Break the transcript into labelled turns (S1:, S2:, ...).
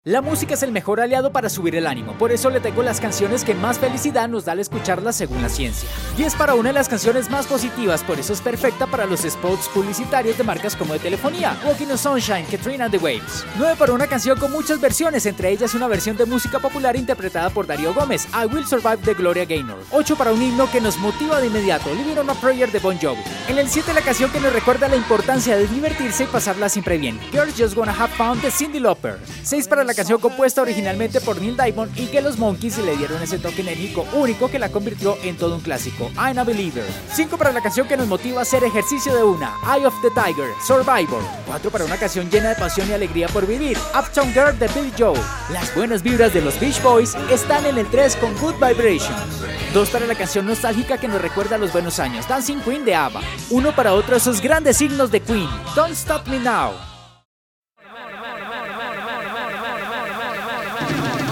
S1: La música es el mejor aliado para subir el ánimo, por eso le tengo las canciones que más felicidad nos da al escucharlas según la ciencia. 10 para una de las canciones más positivas, por eso es perfecta para los spots publicitarios de marcas como de telefonía, Walking on Sunshine, Katrina and the Waves. 9 para una canción con muchas versiones, entre ellas una versión de música popular interpretada por Darío Gómez, I Will Survive de Gloria Gaynor. 8 para un himno que nos motiva de inmediato, Living on a Prayer de Bon Jovi. En el 7 la canción que nos recuerda la importancia de divertirse y pasarla siempre bien, Girls Just Wanna Have Fun de Cyndi Lauper. 6 para la canción compuesta originalmente por Neil Diamond y que los Monkees le dieron ese toque enérgico único que la convirtió en todo un clásico, I'm a Believer. 5 para la canción que nos motiva a hacer ejercicio de una, Eye of the Tiger, Survivor. 4 para una canción llena de pasión y alegría por vivir, Uptown Girl de Billy Joel. Las buenas vibras de los Beach Boys están en el 3 con Good Vibrations. 2 para la canción nostálgica que nos recuerda a los buenos años, Dancing Queen de ABBA. 1 para otro de esos grandes signos de Queen, Don't Stop Me Now.